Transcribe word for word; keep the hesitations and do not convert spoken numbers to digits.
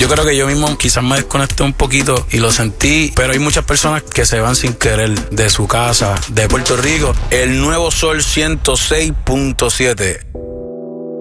Yo creo que yo mismo quizás me desconecté un poquito y lo sentí, pero hay muchas personas que se van sin querer de su casa, de Puerto Rico. El Nuevo Sol ciento seis punto siete.